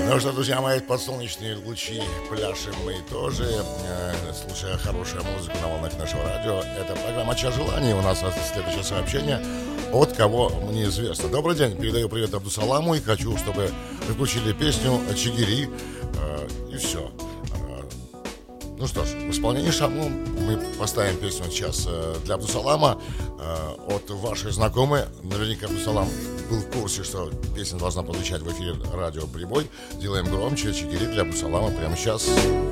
Ну что, друзья мои, под солнечные лучи пляшем мы тоже, слушая хорошую музыку на волнах нашего радио. Это программа «Час желаний». У нас следующее сообщение от кого мне известно. Добрый день, передаю привет Абдусаламу и хочу, чтобы вы включили песню «Чигири». И все. Ну что ж, в исполнении Шаму мы поставим песню сейчас для Абдусалама от вашей знакомой. Наверняка Абдусалам был в курсе, что песня должна прозвучать в эфире радио «Прибой». Делаем громче. «Чигири» для Абдусалама прямо сейчас.